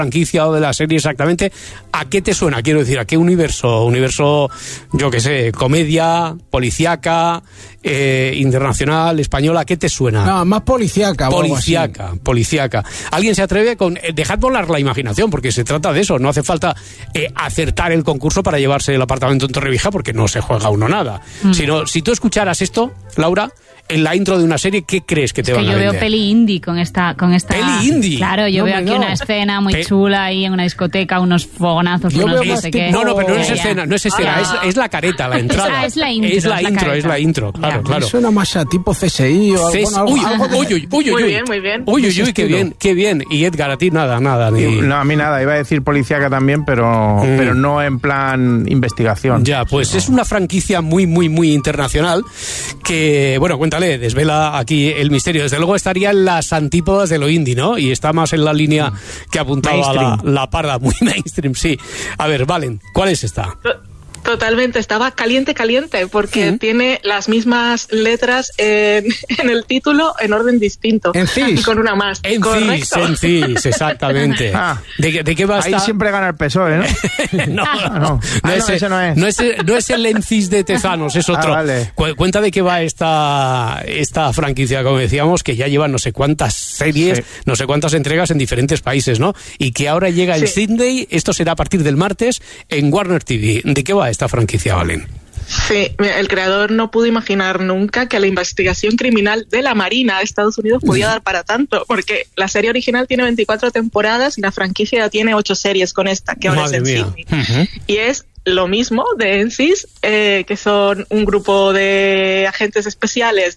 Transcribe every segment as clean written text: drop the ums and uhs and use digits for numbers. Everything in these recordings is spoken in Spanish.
franquicia o de la serie exactamente, ¿a qué te suena? Quiero decir, ¿a qué universo? Universo, yo qué sé, comedia, policíaca, internacional, española, ¿a qué te suena? No, más policíaca. Policíaca. ¿Alguien se atreve con... dejad volar la imaginación, porque se trata de eso, no hace falta acertar el concurso para llevarse el apartamento en Torrevieja, porque no se juega uno nada. Sino, si tú escucharas esto, Laura, en la intro de una serie, ¿qué crees que te van a vender? Yo veo peli indie con esta... ¿Peli indie? Claro, yo veo aquí una escena muy chula ahí en una discoteca, unos fogonazos, no sé qué. No, pero no es escena, es la careta, la entrada. Es la intro. Es la intro, claro. Suena más a tipo CSI o algo. Uy, muy bien. Uy, qué bien. Y Edgar, a ti nada. No, a mí nada, iba a decir policíaca también, pero no en plan investigación. Ya, pues es una franquicia muy internacional que, bueno, cuéntale, desvela aquí el misterio. Desde luego estaría en las antípodas de lo indie, ¿no? Y está más en la línea que apuntaba la parda, muy mainstream, sí. A ver, Valen, ¿cuál es esta? Totalmente, estaba caliente, porque tiene las mismas letras en el título en orden distinto. En CIS. Y con una más. En CIS, exactamente. ¿De qué va a estar? Ahí siempre gana el PSOE, ¿no? Ese no es. No es el ENCIS de Tezanos, es otro. Vale. Cuenta de qué va esta franquicia, como decíamos, que ya lleva no sé cuántas series, no sé cuántas entregas en diferentes países, ¿no? Y que ahora llega en Sydney, esto será a partir del martes, en Warner TV. ¿De qué va esta franquicia, Valen? Sí, el creador no pudo imaginar nunca que la investigación criminal de la Marina de Estados Unidos podía dar para tanto, porque la serie original tiene 24 temporadas y la franquicia ya tiene 8 series con esta, que ahora es en Sydney. Y es lo mismo de ENCIS, que son un grupo de agentes especiales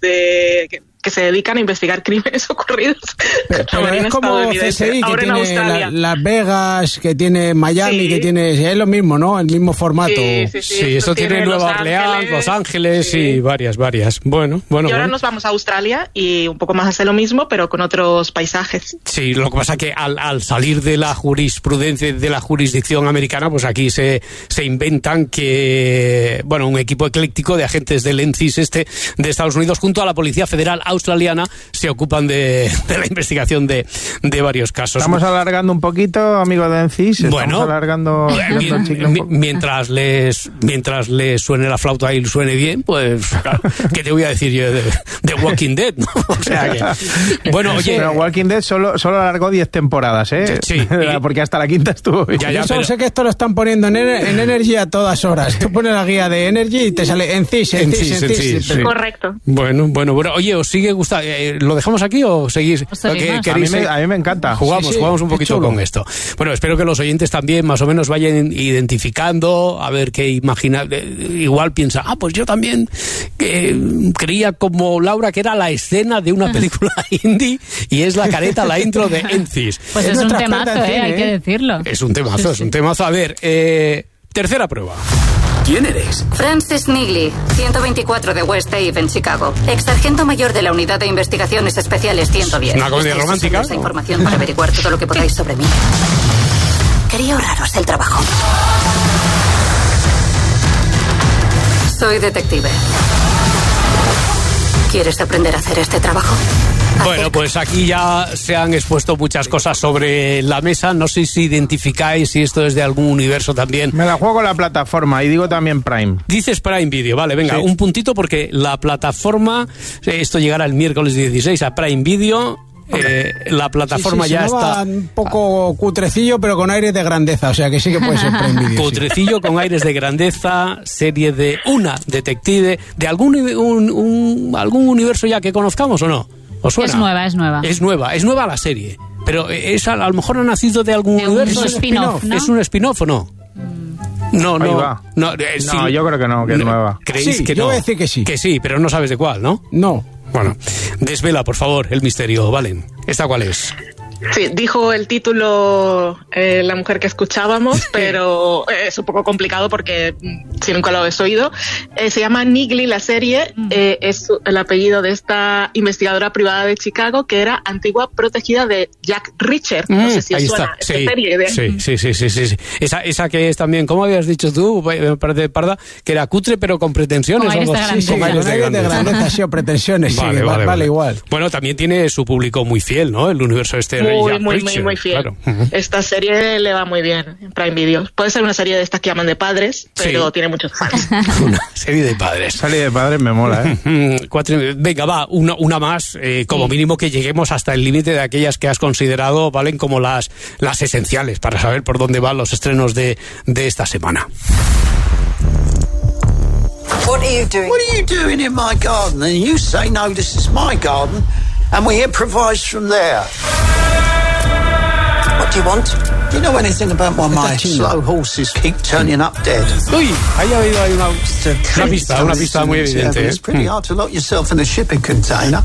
que se dedican a investigar crímenes ocurridos. Pero es como CSI, que tiene Las Vegas, que tiene Miami, que tiene... Es lo mismo, ¿no? El mismo formato. Sí, esto tiene Nueva Orleans, Los Ángeles y varias. Bueno. Y ahora nos vamos a Australia y un poco más hace lo mismo, pero con otros paisajes. Sí, lo que pasa es que al salir de la jurisprudencia, de la jurisdicción americana, pues aquí se inventan que, bueno, un equipo ecléctico de agentes del ENCIS de Estados Unidos junto a la Policía Federal australiana se ocupan de la investigación de varios casos. Estamos alargando un poquito, amigo de ENCIS. Estamos alargando mientras les suene la flauta y suene bien, pues ¿qué te voy a decir yo de Walking Dead, ¿no? O sea que, bueno, oye, pero Walking Dead solo alargó 10 temporadas, ¿eh? Sí. Porque hasta la quinta estuvo. Yo solo sé que esto lo están poniendo en Energy a todas horas. Tú pones la guía de Energy y te sale ENCIS. Sí. Correcto. Bueno, oye, ¿os sigue gustando? ¿Lo dejamos aquí o seguís? A mí me encanta. Jugamos un poquito con esto. Bueno, espero que los oyentes también más o menos vayan identificando, a ver qué imagina. Igual piensa, pues yo también creía como Laura que era la escena de una película indie y es la careta, la intro de ENCIS. Pues es un temazo, hay que decirlo. Es un temazo. A ver, tercera prueba. ¿Quién eres? Frances Nigley, 124 de West Ave, en Chicago. Ex-sargento mayor de la Unidad de Investigaciones Especiales 110. ¿Una comedia romántica? Esta información para averiguar todo lo que podáis sobre mí. Quería ahorraros el trabajo. Soy detective. ¿Quieres aprender a hacer este trabajo? Bueno, pues aquí ya se han expuesto muchas cosas sobre la mesa. No sé si identificáis si esto es de algún universo también. Me la juego con la plataforma y digo también Prime. Dices Prime Video, vale, venga, un puntito porque la plataforma, esto llegará el miércoles 16 a Prime Video. La plataforma ya está un poco cutrecillo, pero con aires de grandeza, o sea que sí que puede ser Prime Video. Cutrecillo con aires de grandeza, serie de una detective de algún universo ya que conozcamos o no. ¿Os suena? Es nueva la serie, pero a lo mejor ha nacido de algún universo. Un spin-off, ¿no? ¿Es un spin-off o no? No, yo creo que no, que es nueva. ¿Creéis que no? Yo voy a decir que sí. Que sí, pero no sabes de cuál, ¿no? No. Bueno, desvela, por favor, el misterio, Valen. ¿Esta cuál es? Sí, dijo el título la mujer que escuchábamos, pero es un poco complicado porque si nunca lo habéis oído. Se llama Nigley la serie, es el apellido de esta investigadora privada de Chicago que era antigua protegida de Jack Reacher. No sé si os suena esta serie. Sí. Esa que es también, ¿cómo habías dicho tú, Parda? Que era cutre pero con pretensiones. Con aires de grandeza, sí, o pretensiones. Vale, igual. Bueno, también tiene su público muy fiel, ¿no? El universo este muy fiel. Claro. Esta serie le va muy bien en Prime Video. Puede ser una serie de estas que llaman de padres, pero tiene muchos fans. Una serie de padres. Serie de padres me mola, ¿eh? Venga, va, una más, como mínimo que lleguemos hasta el límite de aquellas que has considerado valen como las esenciales para saber por dónde van los estrenos de esta semana. What are you doing in my garden? And you say, no, this is my garden, and we improvise from there. What do you want? Do you know anything about why my slow horses keep turning up dead? Uy, ahí ha habido una pista muy evidente. It's pretty hard to lock yourself in a shipping container.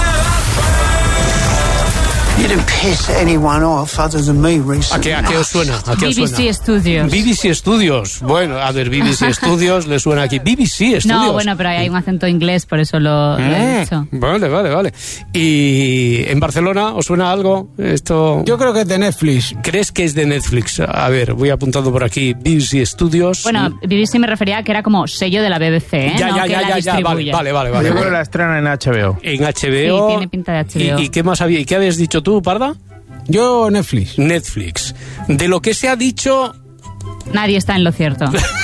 You didn't piss anyone off other than me recently. ¿A qué os suena? BBC Studios. BBC Studios. Bueno, a ver, BBC Studios le suena aquí. BBC Studios. No, bueno, pero hay un acento inglés, por eso lo he dicho. Vale. ¿Y en Barcelona os suena algo? Esto. Yo creo que es de Netflix. ¿Crees que es de Netflix? A ver, voy apuntando por aquí. BBC Studios. Bueno, BBC me refería a que era como sello de la BBC, ¿eh? Ya. Vale. Yo creo que la estrenan en HBO. En HBO. Sí, tiene pinta de HBO. ¿Y qué más había? ¿Y qué habías dicho tú, Parda? Yo Netflix. De lo que se ha dicho... Nadie está en lo cierto.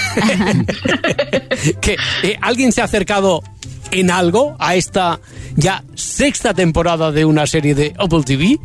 que ¿alguien se ha acercado en algo a esta ya sexta temporada de una serie de Apple TV?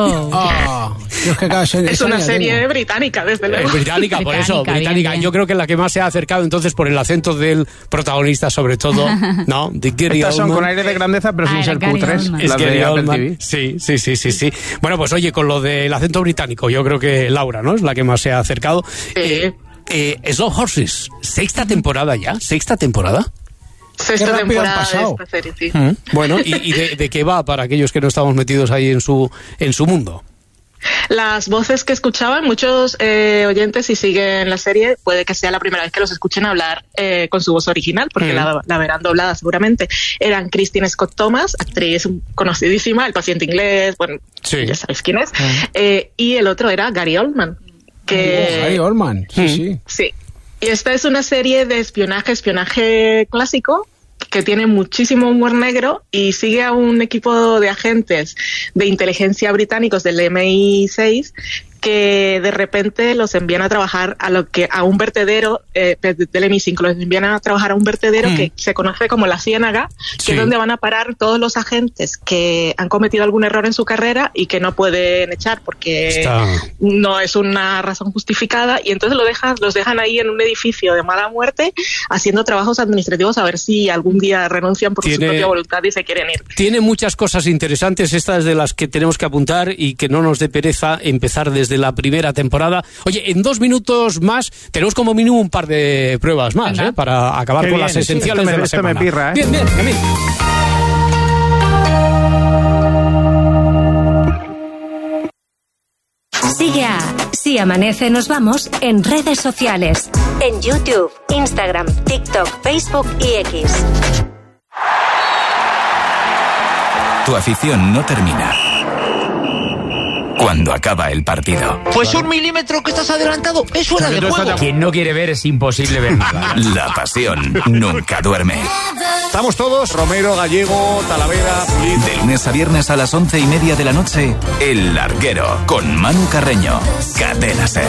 Es una serie británica, desde luego. Británica. Bien. Yo creo que es la que más se ha acercado, entonces, por el acento del protagonista, sobre todo, ¿no? De Gary Estas son Oldman. con aire de grandeza, pero sin ser Gary cutres. Oldman. Es Gary Oldman. TV. Sí. Bueno, pues oye, con lo del acento británico, yo creo que Laura, ¿no? Es la que más se ha acercado. Sí. Slow Horses, ¿sexta temporada ya? ¿Sexta temporada? Sexta temporada de esta serie, sí. Bueno, ¿y de qué va para aquellos que no estamos metidos ahí en su mundo? Las voces que escuchaban muchos oyentes, si siguen la serie, puede que sea la primera vez que los escuchen hablar con su voz original, porque la verán doblada seguramente. Eran Christine Scott Thomas, actriz conocidísima, El paciente inglés, bueno, ya sabéis quién es, y el otro era Gary Oldman. Gary Oldman, sí. Y esta es una serie de espionaje clásico que tiene muchísimo humor negro y sigue a un equipo de agentes de inteligencia británicos del MI6 que de repente los envían a trabajar a un vertedero del MI5, los envían a trabajar a un vertedero que se conoce como la Ciénaga, que es donde van a parar todos los agentes que han cometido algún error en su carrera y que no pueden echar porque no es una razón justificada, y entonces los dejan ahí en un edificio de mala muerte haciendo trabajos administrativos a ver si algún día renuncian por su propia voluntad y se quieren ir. Tiene muchas cosas interesantes, estas de las que tenemos que apuntar y que no nos dé pereza empezar desde la primera temporada. Oye, en 2 minutos más tenemos como mínimo un par de pruebas más, para acabar con las esenciales de la semana. Me pirra, Bien, a mí. Sigue a Si Amanece Nos Vamos en redes sociales, en YouTube, Instagram, TikTok, Facebook y X. Tu afición no termina cuando acaba el partido. Pues 1 milímetro que estás adelantado es fuera de juego. Quien no quiere ver es imposible ver nada. La pasión nunca duerme. Estamos todos, Romero, Gallego, Talavera, Pulido. De lunes a viernes a las 11:30 de la noche, El Larguero, con Manu Carreño. Cadena SER.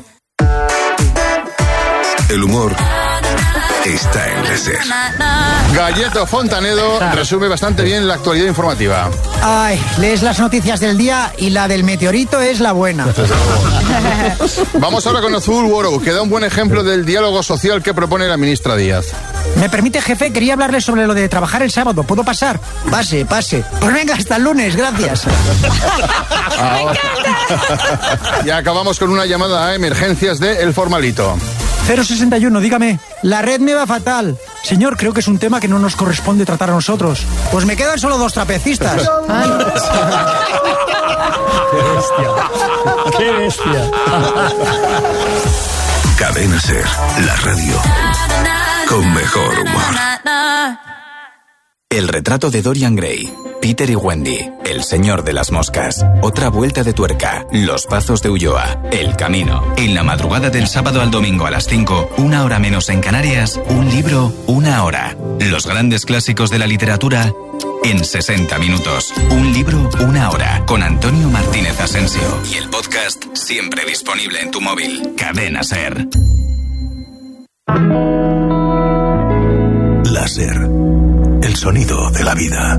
El humor está en la SER. Galleto Fontanedo resume bastante bien la actualidad informativa. Ay, lees las noticias del día y la del meteorito es la buena. Vamos ahora con Azul World, que da un buen ejemplo del diálogo social que propone la ministra Díaz. ¿Me permite, jefe? Quería hablarle sobre lo de trabajar el sábado. ¿Puedo pasar? Pase. Pues venga, hasta el lunes, gracias. Y acabamos con una llamada a emergencias de El Formalito. 061, dígame. La red me va fatal. Señor, creo que es un tema que no nos corresponde tratar a nosotros. Pues me quedan solo 2 trapecistas. Ay. ¡Qué bestia! Cadena SER, la radio con mejor humor. El retrato de Dorian Gray, Peter y Wendy, El señor de las moscas, Otra vuelta de tuerca, Los pazos de Ulloa, El camino. En la madrugada del sábado al domingo a las 5, 1 hora menos en Canarias, un libro, 1 hora. Los grandes clásicos de la literatura en 60 minutos. Un libro, una hora, con Antonio Martínez Asensio. Y el podcast siempre disponible en tu móvil. Cadena SER. Láser, el sonido de la vida.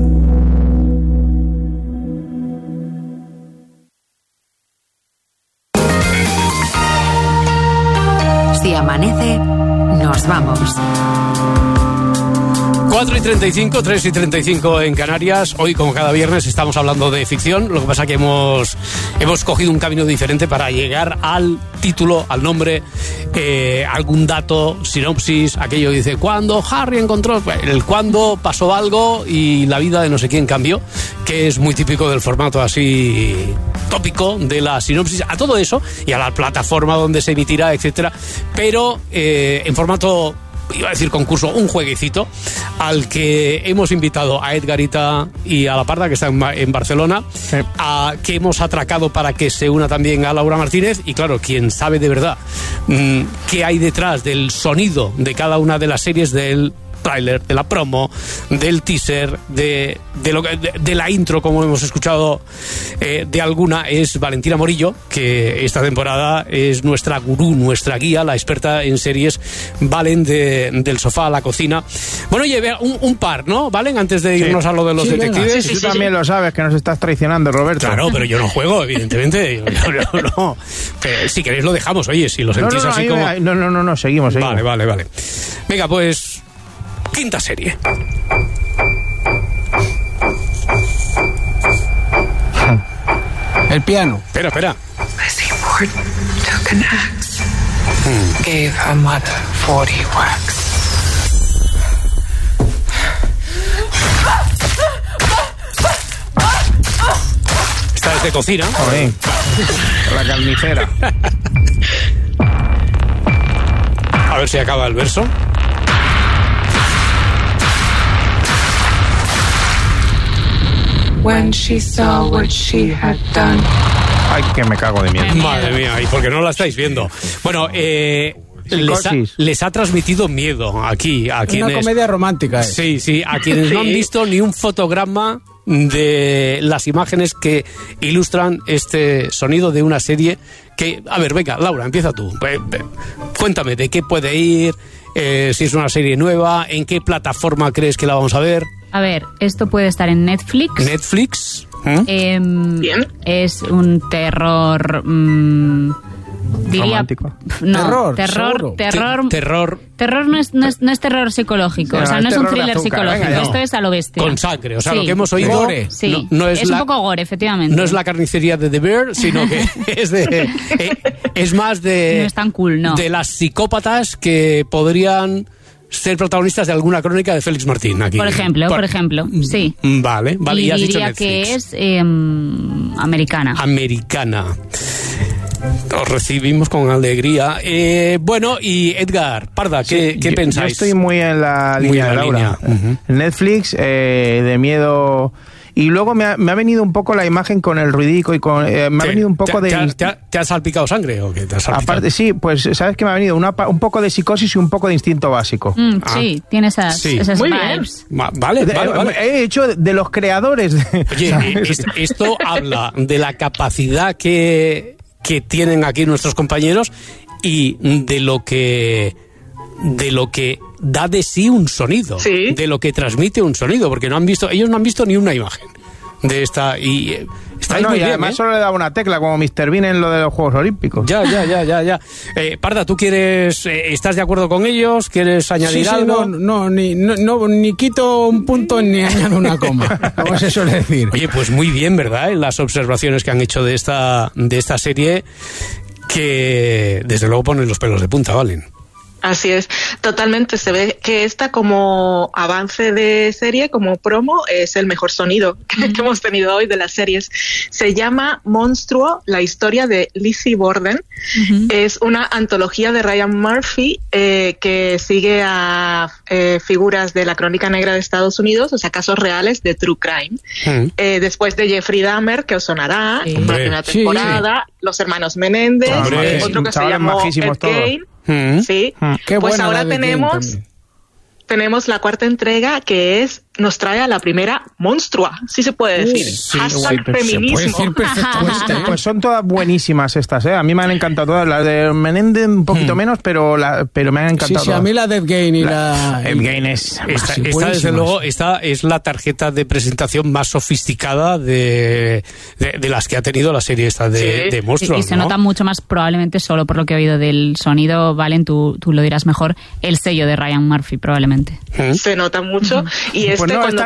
Si amanece, nos vamos. 4:35, 3:35 en Canarias. Hoy, como cada viernes, estamos hablando de ficción. Lo que pasa que hemos cogido un camino diferente para llegar al título, al nombre, algún dato, sinopsis, aquello que dice, ¿cuándo Harry encontró? El cuándo pasó algo y la vida de no sé quién cambió, que es muy típico del formato así tópico de la sinopsis, a todo eso y a la plataforma donde se emitirá, etcétera, pero en formato, iba a decir concurso, un jueguecito al que hemos invitado a Edgarita y a La Parda, que está en Barcelona, que hemos atracado para que se una también a Laura Martínez. Y claro, quien sabe de verdad qué hay detrás del sonido de cada una de las series, del tráiler, de la promo, del teaser, de la intro, como hemos escuchado de alguna, es Valentina Morillo, que esta temporada es nuestra gurú, nuestra guía, la experta en series. Valen, del sofá a la cocina. Bueno, oye, un par, ¿no? Valen, antes de irnos a lo de los detectives. Sí, tú también lo sabes, que nos estás traicionando, Roberto. Claro, pero yo no juego, evidentemente. Yo no. Pero si queréis lo dejamos, oye, si lo sentís así como... No, seguimos. Vale. Venga, pues... Quinta serie. El piano. Espera. Lizzie Borden took an axe, gave her mother 40 whacks. Esta es de cocina. Joder. La carnicera. A ver si acaba el verso. When she saw what she had done. Ay, que me cago de miedo. Madre mía, ¿y por qué no la estáis viendo? Bueno, les ha transmitido miedo aquí a quienes... Una comedia romántica, Sí, a quienes no han visto ni un fotograma de las imágenes que ilustran este sonido de una serie que... A ver, venga, Laura, empieza tú. Cuéntame, ¿de qué puede ir? Si es una serie nueva, ¿en qué plataforma crees que la vamos a ver? A ver, esto puede estar en Netflix. ¿Netflix? Bien. Es un terror... diría, romántico. No, terror no es terror psicológico, o sea, no es un thriller psicológico, no. Esto es a lo bestia. Con sangre, o sea, lo que hemos oído gore. Sí, no es un poco gore, efectivamente. No es la carnicería de The Bear, sino que es más de... No es tan cool, ¿no? De las psicópatas que podrían ser protagonistas de alguna crónica de Félix Martín aquí. Por ejemplo, sí. Vale. Y has dicho diría Netflix. que es americana. Os recibimos con alegría. Bueno, y Edgar, Parda, ¿qué pensáis? Yo estoy muy en la línea de Laura. Netflix, de miedo... Y luego me ha venido un poco la imagen con el ruidico y con... me ha venido un poco de... ¿Te ha salpicado sangre o qué te ha salpicado? Aparte, sí, pues sabes que me ha venido un poco de psicosis y un poco de instinto básico. Sí, tiene esas Muy vibes. Vale. He hecho de los creadores. Oye, esto habla de la capacidad que tienen aquí nuestros compañeros y de lo que da de sí un sonido, de lo que transmite un sonido, porque ellos no han visto ni una imagen de esta y está muy y bien, además solo le daba una tecla como Mr. Bean en lo de los Juegos Olímpicos. Ya. Parda, ¿tú estás de acuerdo con ellos? ¿Quieres añadir algo? No, ni quito un punto ni añado una coma, como se suele decir. Oye, pues muy bien, ¿verdad? Las observaciones que han hecho de esta serie, que desde luego ponen los pelos de punta, Valen. Así es, totalmente. Se ve que esta, como avance de serie, como promo, es el mejor sonido que hemos tenido hoy de las series. Se llama Monstruo, la historia de Lizzie Borden. Es una antología de Ryan Murphy que sigue a figuras de la crónica negra de Estados Unidos, o sea, casos reales de true crime. Después de Jeffrey Dahmer, que os sonará, en la primera temporada, los hermanos Menéndez, otro que se llamó Ed Gein. Sí, Qué pues buena ahora tenemos la cuarta entrega, que es nos trae a la primera monstrua, sí se puede decir. Hashtag feminismo. Se puede decir perfectamente. Pues son todas buenísimas estas, ¿eh? A mí me han encantado todas. Las de Menendez un poquito menos, pero me han encantado. Sí, a mí la de Ed Gein y la... Ed Gein es... Esta, desde luego, esta es la tarjeta de presentación más sofisticada de las que ha tenido la serie esta de monstruos. Y se nota mucho más, probablemente, solo por lo que he oído del sonido, Valen, tú lo dirás mejor, el sello de Ryan Murphy, probablemente. Se nota mucho. Y cuando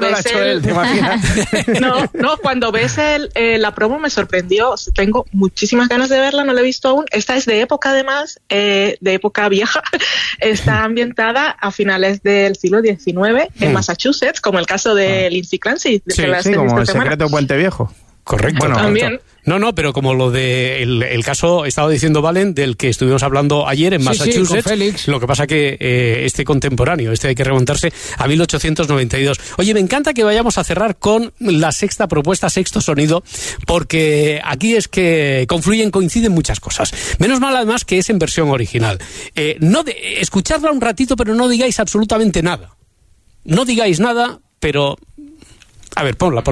ves la promo me sorprendió. Tengo muchísimas ganas de verla, no la he visto aún. Esta es de época, además, de época vieja. Está ambientada a finales del siglo XIX en Massachusetts, como el caso de Lindsay Clancy. Sí, como El secreto de Puente Viejo. Correcto. Bueno, también. No, pero como lo de el caso, estaba diciendo Valen, del que estuvimos hablando ayer en Massachusetts. Sí, con Félix. Lo que pasa que este contemporáneo, hay que remontarse a 1892. Oye, me encanta que vayamos a cerrar con la sexta propuesta, sexto sonido, porque aquí es que coinciden muchas cosas. Menos mal, además, que es en versión original. Escuchadla un ratito, pero no digáis absolutamente nada. No digáis nada, pero... A ver, ponla.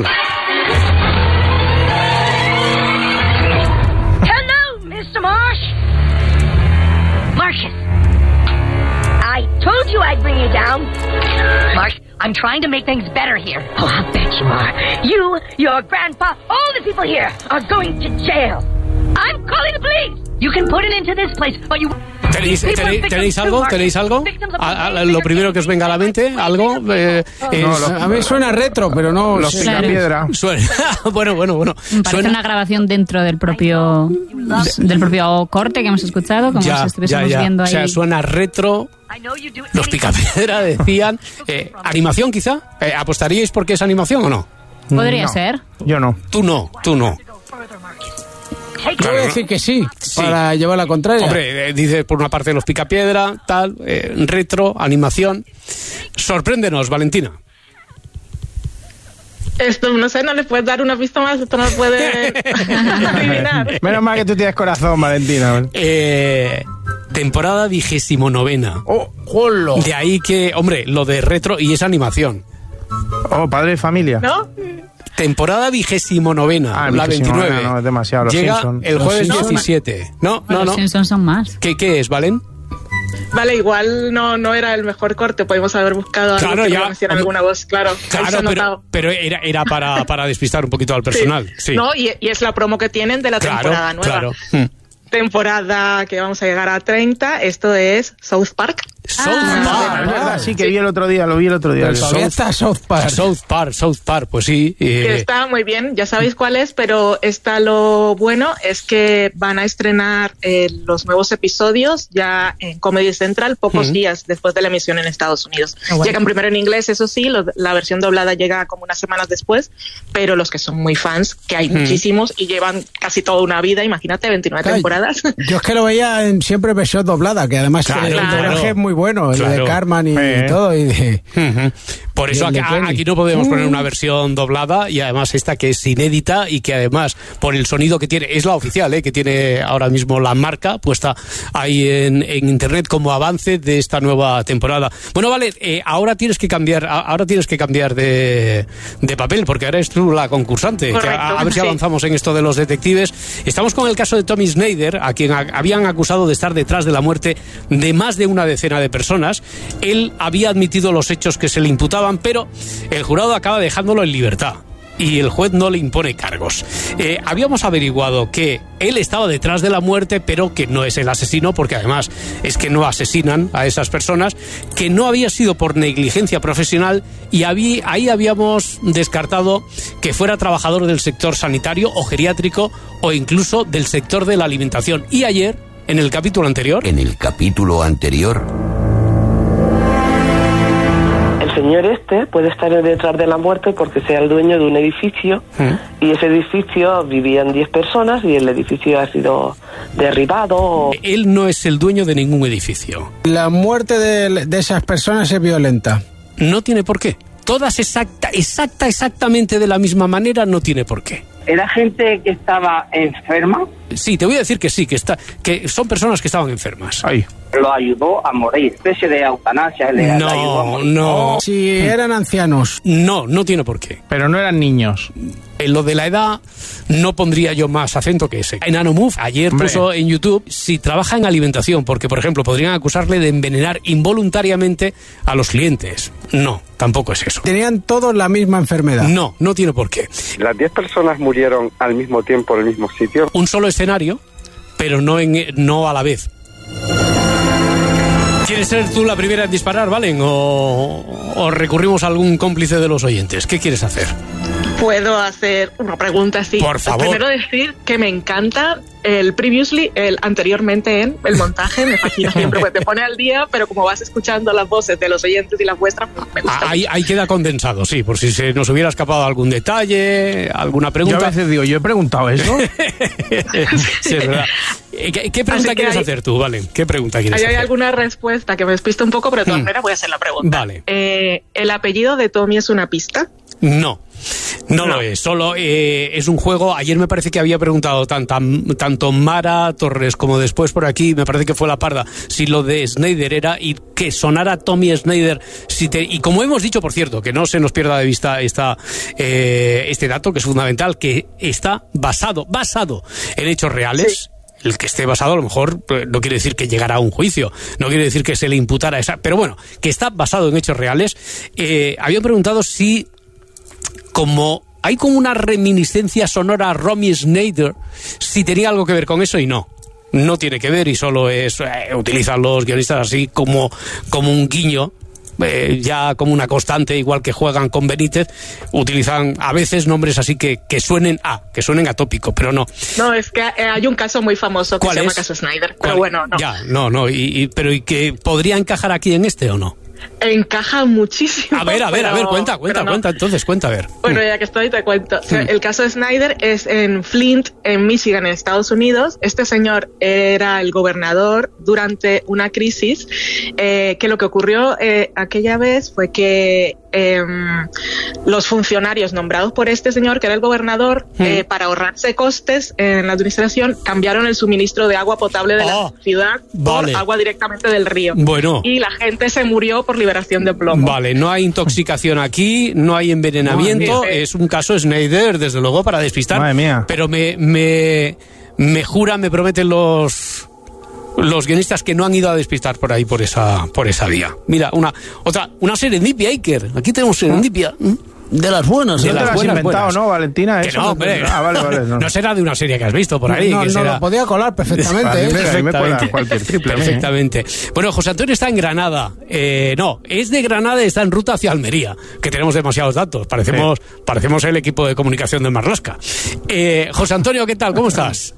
Mr. Marsh? Marcius, I told you I'd bring you down. Marsh, I'm trying to make things better here. Oh, I'll bet you are. You, your grandpa, all the people here are going to jail. I'm calling the police. You can put it into this place, but you... ¿Tenéis algo? Lo primero que os venga a la mente, algo. A mí suena retro, pero no. Los Picapiedra. Bueno. Parece una grabación dentro del propio corte que hemos escuchado, como si estuviésemos viendo ahí. O sea, suena retro. Los Picapiedra decían. ¿Animación, quizá? ¿Apostaríais porque es animación o no? Podría ser. Yo no. Tú no. Yo voy a decir que sí, para llevar la contraria. Hombre, dice por una parte Los Picapiedra, tal, retro, animación. Sorpréndenos, Valentina. Esto, no sé, no le puedes dar una pista más, esto no lo puede adivinar. Menos mal que tú tienes corazón, Valentina. Temporada 29. ¡Oh, jolo! De ahí que, hombre, lo de retro y esa animación. Oh, Padre de Familia. ¿No? Temporada 29, la 29. No, es demasiado. Los llega Simpson. El jueves 17. No. Los Simpsons son más. ¿Qué es, Valen? Vale, igual no era el mejor corte, podemos haber buscado algo que conociera alguna voz, claro pero era para despistar un poquito al personal. Sí. No, y es la promo que tienen de la temporada nueva. Claro. Temporada que vamos a llegar a 30, esto es South Park. Sí, que lo vi el otro día. South Park, pues sí. Está muy bien, ya sabéis cuál es, pero lo bueno es que van a estrenar los nuevos episodios ya en Comedy Central pocos días después de la emisión en Estados Unidos. Llegan primero en inglés, eso sí, la versión doblada llega como unas semanas después, pero los que son muy fans, que hay muchísimos y llevan casi toda una vida, imagínate, 29 temporadas. Yo es que lo veía siempre versión doblada, que además el doblaje es muy bueno, el de Cartman y todo. Por eso aquí no podemos poner una versión doblada, y además esta que es inédita y que además por el sonido que tiene, es la oficial, que tiene ahora mismo la marca puesta ahí en internet como avance de esta nueva temporada. Bueno, vale, ahora tienes que cambiar de papel, porque ahora es tú la concursante. Correcto, a ver si avanzamos en esto de los detectives. Estamos con el caso de Tommy Snyder, a quien habían acusado de estar detrás de la muerte de más de una decena de personas. Él había admitido los hechos que se le imputaban, pero el jurado acaba dejándolo en libertad y el juez no le impone cargos. Habíamos averiguado que él estaba detrás de la muerte, pero que no es el asesino, porque además es que no asesinan a esas personas, que no había sido por negligencia profesional, y ahí habíamos descartado que fuera trabajador del sector sanitario o geriátrico o incluso del sector de la alimentación. Y ayer, en el capítulo anterior... El señor puede estar detrás de la muerte porque sea el dueño de un edificio y ese edificio vivían 10 personas y el edificio ha sido derribado. Él no es el dueño de ningún edificio. La muerte de esas personas es violenta. No tiene por qué. Todas exactamente de la misma manera, no tiene por qué. ¿Era gente que estaba enferma? Sí, te voy a decir que sí, que son personas que estaban enfermas. Ay. Lo ayudó a morir, especie de eutanasia. No. Si eran ancianos. No tiene por qué. Pero no eran niños. En lo de la edad no pondría yo más acento que ese. Enanomove ayer puso en YouTube si trabaja en alimentación, porque por ejemplo podrían acusarle de envenenar involuntariamente a los clientes. No, tampoco es eso. ¿Tenían todos la misma enfermedad? No tiene por qué. ¿Las 10 personas murieron al mismo tiempo en el mismo sitio? Un solo escenario, pero no a la vez. ¿Quieres ser tú la primera en disparar, Valen? ¿O recurrimos a algún cómplice de los oyentes? ¿Qué quieres hacer? Puedo hacer una pregunta así. Por favor. Primero decir que me encanta el previously, el anteriormente en, el montaje, me fascina siempre, pues te pone al día, pero como vas escuchando las voces de los oyentes y las vuestras, pues me gusta. Ahí queda condensado, sí, por si se nos hubiera escapado algún detalle, alguna pregunta. Yo a veces digo, yo he preguntado eso. Sí, es verdad. ¿Qué pregunta quieres hacer tú, Valen? ¿Qué pregunta quieres hacer? Hay alguna respuesta que me despista un poco, pero de todas maneras voy a hacer la pregunta. Vale. ¿El apellido de Tommy es una pista? No lo es, solo es un juego. Ayer me parece que había preguntado tanto Mara Torres como después por aquí, me parece que fue la Parda, si lo de Snyder era y que sonara Tommy Snyder. Y como hemos dicho, por cierto, que no se nos pierda de vista este dato, que es fundamental, que está basado en hechos reales. Sí. El que esté basado a lo mejor no quiere decir que llegara a un juicio, no quiere decir que se le imputara esa, pero bueno, que está basado en hechos reales. Habían preguntado si hay como una reminiscencia sonora a Romy Schneider, si tenía algo que ver con eso, y no tiene que ver, y solo utilizan los guionistas así como un guiño, ya como una constante, igual que juegan con Benítez, utilizan a veces nombres así que suenen atópico, pero no. No, es que hay un caso muy famoso que se llama caso Snyder, pero bueno, no. Ya, pero ¿y que podría encajar aquí en este o no? Encaja muchísimo. A ver, cuenta, entonces, cuenta, a ver. Bueno, ya que estoy, te cuento. El caso de Snyder es en Flint, en Michigan, en Estados Unidos. Este señor era el gobernador durante una crisis, que lo que ocurrió aquella vez fue que los funcionarios nombrados por este señor, que era el gobernador, para ahorrarse costes en la administración, cambiaron el suministro de agua potable de la ciudad por agua directamente del río. Bueno. Y la gente se murió por liberación de plomo. Vale, no hay intoxicación aquí, no hay envenenamiento, es un caso Snyder, desde luego, para despistar. Madre mía. Pero me prometen los guionistas que no han ido a despistar por ahí, por esa vía. Mira, una serendipia, Iker. Aquí tenemos serendipia. De las buenas, de las buenas. Inventado, ¿no, Valentina? Que no, hombre. Vale. No será de una serie que has visto por ahí. No, lo podía colar perfectamente. Me cuela cualquier triple. Perfectamente. Bueno, José Antonio está en Granada. Es de Granada y está en ruta hacia Almería, que tenemos demasiados datos. Parecemos el equipo de comunicación de Marlaska. José Antonio, ¿qué tal? ¿Cómo estás?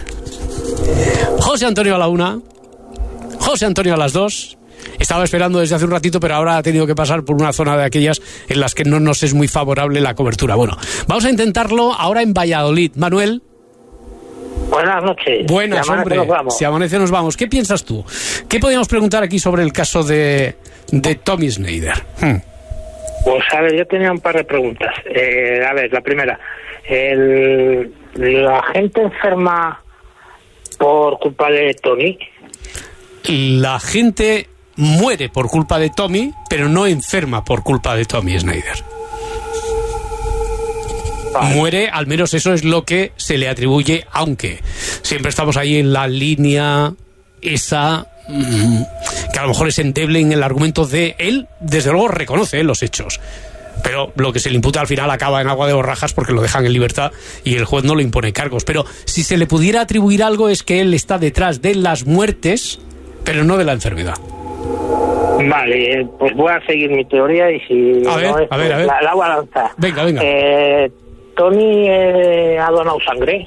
José Antonio a la 1, José Antonio a las 2. Estaba esperando desde hace un ratito, pero ahora ha tenido que pasar por una zona de aquellas en las que no nos es muy favorable la cobertura. Bueno, vamos a intentarlo ahora en Valladolid. Manuel. Buenas noches. Buenas, hombre. Si amanece nos vamos. ¿Qué piensas tú? ¿Qué podríamos preguntar aquí sobre el caso de Tommy Snyder? Pues a ver, yo tenía un par de preguntas. A ver, la primera. ¿La gente enferma por culpa de Tommy? La gente muere por culpa de Tommy, pero no enferma por culpa de Tommy Snyder. Vale. Muere, al menos eso es lo que se le atribuye, aunque siempre estamos ahí en la línea esa que a lo mejor es endeble en el argumento de él, desde luego reconoce los hechos, pero lo que se le imputa al final acaba en agua de borrajas porque lo dejan en libertad y el juez no le impone cargos. Pero si se le pudiera atribuir algo es que él está detrás de las muertes, pero no de la enfermedad. Vale, pues voy a seguir mi teoría y si a ver. La voy a lanzar. Venga. ¿Tony ha donado sangre?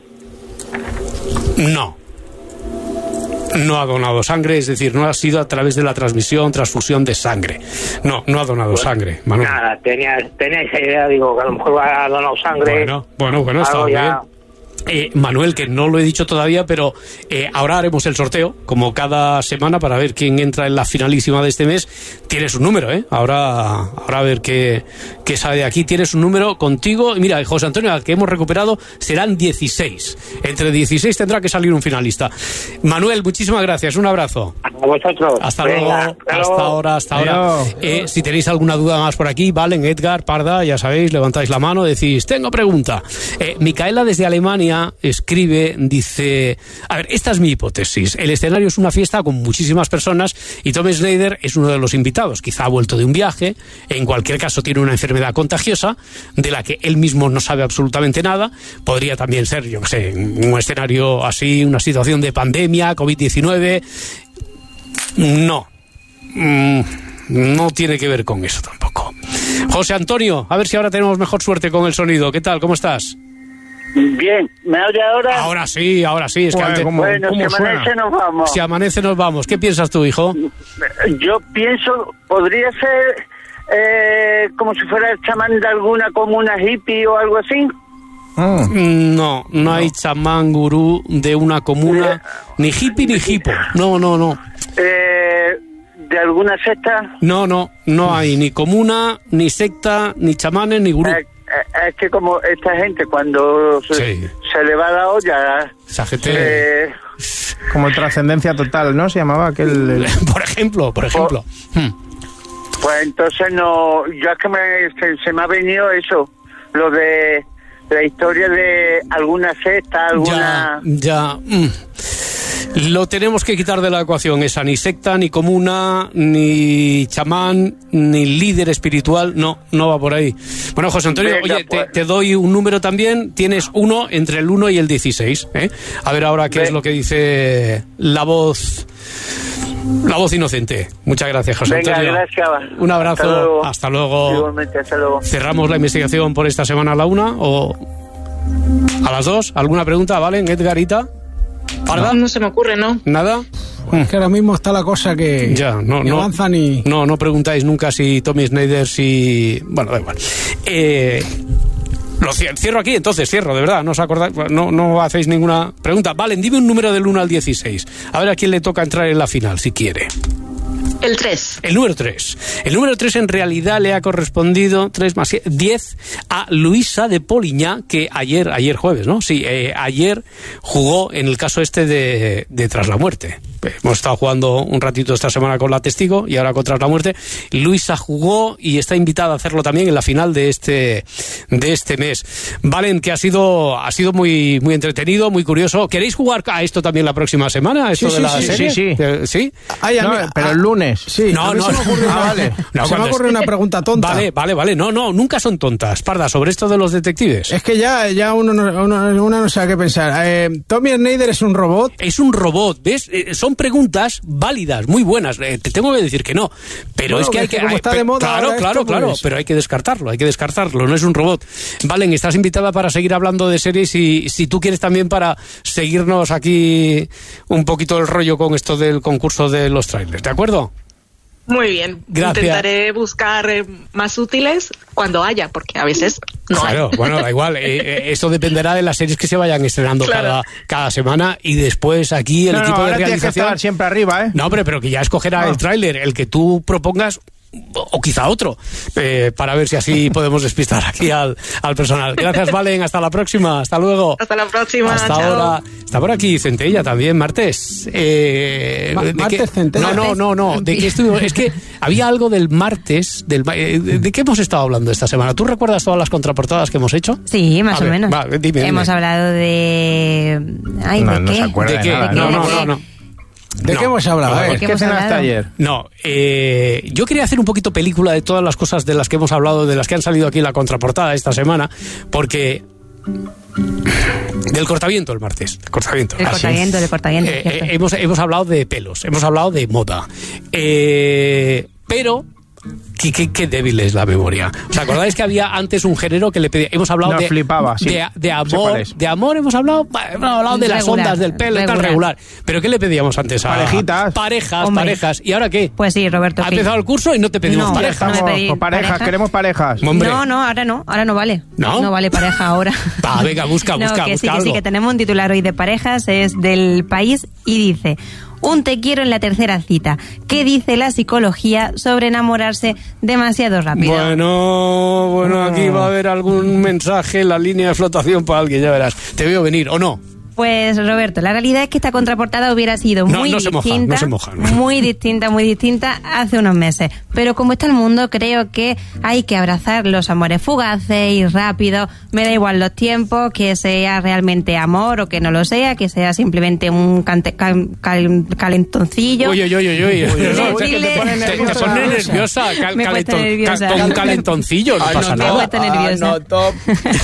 No ha donado sangre, es decir, no ha sido a través de la transfusión de sangre. No ha donado sangre, Manuel. Nada, tenía esa idea, digo, que a lo mejor ha donado sangre. Bueno, está bien. Manuel, que no lo he dicho todavía, pero ahora haremos el sorteo, como cada semana, para ver quién entra en la finalísima de este mes. Tienes un número, ahora a ver qué sale de aquí. Tienes un número contigo. Mira, José Antonio, al que hemos recuperado, serán 16. Entre 16 tendrá que salir un finalista. Manuel, muchísimas gracias, un abrazo. A vosotros. Hasta luego. Hasta ahora. Si tenéis alguna duda más por aquí, Valen, Edgar, Parda, ya sabéis, levantáis la mano, decís, tengo pregunta. Micaela desde Alemania escribe, dice, a ver, esta es mi hipótesis. El escenario es una fiesta con muchísimas personas y Tom Snyder es uno de los invitados. Quizá ha vuelto de un viaje, en cualquier caso tiene una enfermedad contagiosa de la que él mismo no sabe absolutamente nada. Podría también ser, yo qué sé, un escenario así, una situación de pandemia, COVID-19. No tiene que ver con eso tampoco. José Antonio, a ver si ahora tenemos mejor suerte con el sonido. ¿Qué tal? ¿Cómo estás? Bien, ¿me oye ahora? Ahora sí. Es que antes, bueno, si amanece nos vamos. Si amanece nos vamos. ¿Qué piensas tú, hijo? Yo pienso, podría ser como si fuera el chamán de alguna comuna hippie o algo así. No hay chamán gurú de una comuna, ni hippie ni hipo. No. ¿De alguna secta? No hay ni comuna, ni secta, ni chamanes, ni gurú. Es que como esta gente cuando se le va la olla... Esa gente... como trascendencia total, ¿no? Se llamaba aquel... Por ejemplo. Pues entonces no... Yo es que se me ha venido eso, lo de la historia de alguna secta, alguna... Ya. Lo tenemos que quitar de la ecuación, esa ni secta, ni comuna, ni chamán, ni líder espiritual, no va por ahí. Bueno, José Antonio, venga, oye, pues. te doy un número también, tienes uno entre el 1 y el 16, ¿eh? A ver ahora qué es lo que dice la voz inocente. Muchas gracias, José Antonio. Gracias. Un abrazo, hasta luego. Igualmente, hasta luego. Cerramos la investigación por esta semana a la 1 o a las 2. ¿Alguna pregunta, Valen, Edgarita? No se me ocurre, ¿no? ¿Nada? Es que ahora mismo está la cosa que ni avanza ni... No preguntáis nunca si Tommy Snyder, Bueno, da igual. Lo cierro aquí, entonces, de verdad, no os acordáis, no hacéis ninguna pregunta. Valen, dime un número del 1 al 16. A ver a quién le toca entrar en la final, si quiere. El 3. El número 3. El número 3 en realidad le ha correspondido 3 más 10 a Luisa de Poliñá, que ayer jueves, ¿no? Sí, ayer jugó en el caso este de Tras la Muerte. Hemos estado jugando un ratito esta semana con La Testigo y ahora con Tras la Muerte. Luisa jugó y está invitada a hacerlo también en la final de este mes. Valen, que ha sido muy entretenido, muy curioso. ¿Queréis jugar a esto también la próxima semana? ¿Esto de la serie? Sí. ¿Sí? Pero el lunes. Sí, no. Se me ocurre una pregunta tonta. Vale. No, nunca son tontas. Parda, sobre esto de los detectives. Es que ya uno no sabe qué pensar. ¿Tommy Snyder es un robot? Es un robot, ¿ves? Son preguntas válidas, muy buenas. Te tengo que decir que no. Pero es que hay que... Como está de moda claro, pero hay que descartarlo. No es un robot. Valen, estás invitada para seguir hablando de series y si tú quieres también para seguirnos aquí un poquito el rollo con esto del concurso de los trailers, ¿de acuerdo? Muy bien. Gracias. Intentaré buscar más útiles cuando haya, porque a veces no hay. Bueno, da igual. Eso dependerá de las series que se vayan estrenando cada semana y después aquí el equipo de realización... Tienes que estar siempre arriba, ¿eh? No, hombre, pero que ya escogerá el tráiler, el que tú propongas o quizá otro, para ver si así podemos despistar aquí al personal. Gracias, Valen, hasta la próxima, hasta luego. Hasta la próxima, hasta chao. Ahora. Está por aquí Centella también, martes. ¿Martes Centella? No, ¿de qué estuvo? Es que había algo del martes, ¿de qué hemos estado hablando esta semana? ¿Tú recuerdas todas las contraportadas que hemos hecho? Sí, más o menos. Dime. Hemos hablado de... Ay, ¿de qué? No se acuerda ¿De qué? No. ¿De qué hemos hablado? ¿Qué cenaste ayer? No, yo quería hacer un poquito película de todas las cosas de las que hemos hablado, de las que han salido aquí en la contraportada esta semana, porque... Del cortaviento el martes. El cortaviento. Hemos hablado de pelos, hemos hablado de moda. Pero Qué débil es la memoria. ¿Os acordáis que había antes un género que le pedía? Hemos hablado de amor, hemos hablado de las ondas del pelo, tan regular. ¿Pero qué le pedíamos antes? Parejas. ¿Y ahora qué? Pues sí, Roberto. Ha empezado el curso y no te pedimos parejas. Parejas, queremos parejas. No, ahora no vale. No vale pareja ahora. Venga, busca que sí, algo. Que tenemos un titular hoy de parejas, es del País y dice: un te quiero en la tercera cita. ¿Qué dice la psicología sobre enamorarse demasiado rápido? Bueno, aquí va a haber algún mensaje en la línea de flotación para alguien, ya verás. Te veo venir, ¿o no? Pues Roberto, la realidad es que esta contraportada hubiera sido muy distinta hace unos meses. Pero como está el mundo, creo que hay que abrazar los amores fugaces y rápidos. Me da igual los tiempos, que sea realmente amor o que no lo sea, que sea simplemente un calentoncillo. Uy. Te pone nerviosa. Me he puesto nerviosa. Con un calentoncillo no pasa nada. Me he puesto nerviosa. Top.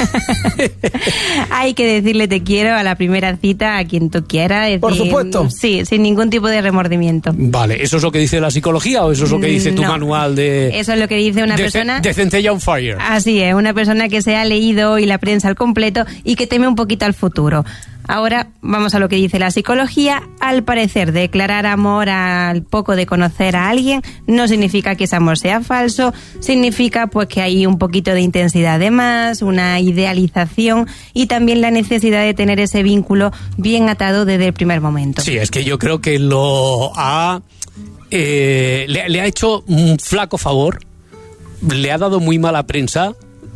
Hay que decirle te quiero a la primera cita a quien tú quieras. Por supuesto. Sí, sin ningún tipo de remordimiento. Vale, ¿eso es lo que dice la psicología o eso es lo que dice tu manual de... Eso es lo que dice una persona... De Centella on Fire. Así es, una persona que se ha leído hoy la prensa al completo y que teme un poquito al futuro. Ahora vamos a lo que dice la psicología. Al parecer, declarar amor al poco de conocer a alguien no significa que ese amor sea falso, significa pues que hay un poquito de intensidad de más, una idealización y también la necesidad de tener ese vínculo bien atado desde el primer momento. Sí, es que yo creo que le ha hecho un flaco favor, le ha dado muy mala prensa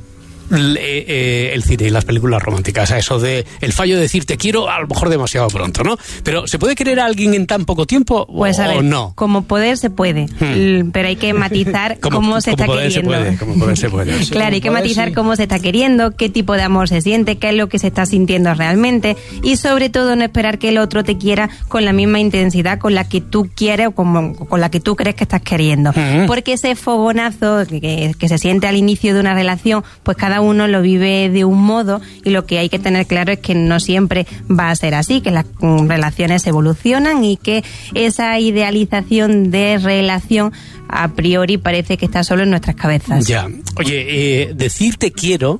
el cine y las películas románticas, a eso de el fallo de decir te quiero a lo mejor demasiado pronto, ¿no? Pero ¿se puede querer a alguien en tan poco tiempo pues a ver, o no? Como poder se puede, pero hay que matizar cómo se está queriendo. Como poder se puede. Claro, hay que matizar cómo se está queriendo, qué tipo de amor se siente, qué es lo que se está sintiendo realmente y sobre todo no esperar que el otro te quiera con la misma intensidad con la que tú quieres o con la que tú crees que estás queriendo. Porque ese fogonazo que se siente al inicio de una relación, pues cada uno lo vive de un modo y lo que hay que tener claro es que no siempre va a ser así, que las relaciones evolucionan y que esa idealización de relación a priori parece que está solo en nuestras cabezas. Ya. Oye, decir te quiero